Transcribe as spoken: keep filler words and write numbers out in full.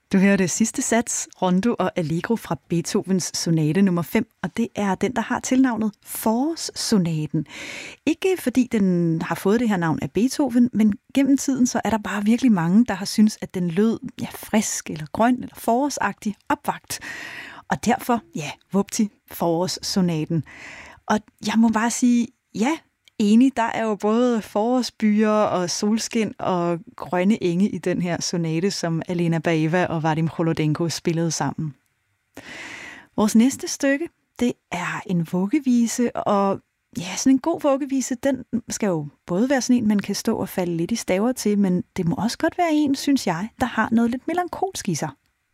Du hører det sidste sats, Rondo og Allegro fra Beethovens sonate nummer fem, og det er den, der har tilnavnet Forårssonaten. Ikke fordi den har fået det her navn af Beethoven, men gennem tiden så er der bare virkelig mange, der har syntes, at den lød ja, frisk eller grøn eller forårsagtig opvagt. Og derfor, ja, vupti, Forårssonaten. Og jeg må bare sige, ja, enig, der er jo både forårsbyer og solskin og grønne enge i den her sonate, som Alena Baeva og Vadim Holodenko spillede sammen. Vores næste stykke, det er en vuggevise, og ja, sådan en god vuggevise, den skal jo både være sådan en, man kan stå og falde lidt i staver til, men det må også godt være en, synes jeg, der har noget lidt melankolsk i sig.